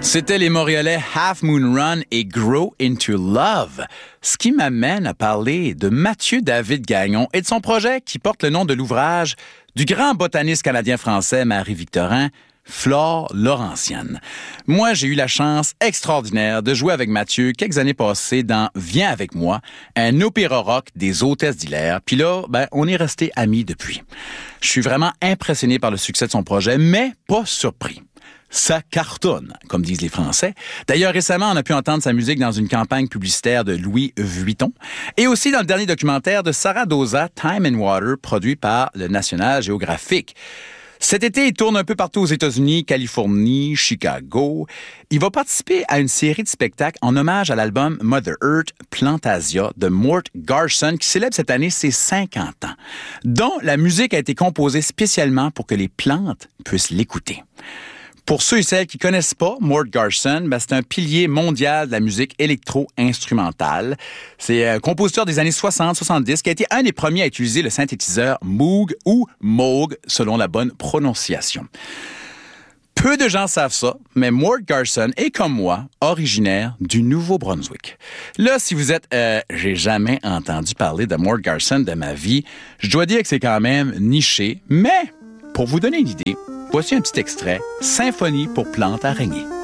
C'était les Montréalais Half Moon Run et Grow Into Love. Ce qui m'amène à parler de Mathieu David Gagnon et de son projet qui porte le nom de l'ouvrage du grand botaniste canadien-français Marie-Victorin, Flore Laurentienne. Moi, j'ai eu la chance extraordinaire de jouer avec Mathieu quelques années passées dans Viens avec moi, un opéra rock des Hôtesses d'Hilaire. Puis là, on est restés amis depuis. Je suis vraiment impressionné par le succès de son projet, mais pas surpris. Ça cartonne, comme disent les Français. D'ailleurs, récemment, on a pu entendre sa musique dans une campagne publicitaire de Louis Vuitton et aussi dans le dernier documentaire de Sarah Doza, Time and Water, produit par le National Geographic. Cet été, il tourne un peu partout aux États-Unis, Californie, Chicago. Il va participer à une série de spectacles en hommage à l'album Mother Earth Plantasia de Mort Garson, qui célèbre cette année ses 50 ans, dont la musique a été composée spécialement pour que les plantes puissent l'écouter. Pour ceux et celles qui connaissent pas Mort Garson, c'est un pilier mondial de la musique électro-instrumentale. C'est un compositeur des années 60-70 qui a été un des premiers à utiliser le synthétiseur Moog ou Moog, selon la bonne prononciation. Peu de gens savent ça, mais Mort Garson est, comme moi, originaire du Nouveau-Brunswick. Là, si vous êtes j'ai jamais entendu parler de Mort Garson de ma vie, je dois dire que c'est quand même niché, mais pour vous donner une idée, voici un petit extrait, Symphonie pour plantes araignées.